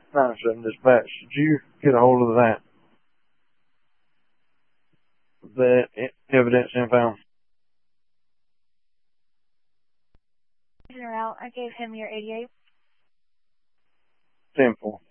9-7 dispatch. Did you get a hold of that evidence info? He's en route. I gave him your 88. 10-4.